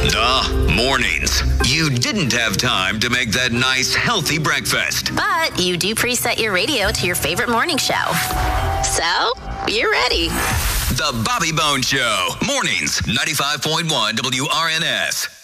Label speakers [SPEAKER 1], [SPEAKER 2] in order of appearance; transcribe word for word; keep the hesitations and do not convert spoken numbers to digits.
[SPEAKER 1] The mornings. You didn't have time to make that nice, healthy breakfast.
[SPEAKER 2] But you do preset your radio to your favorite morning show. So, you're ready.
[SPEAKER 1] The Bobby Bones Show. Mornings, ninety-five point one W R N S.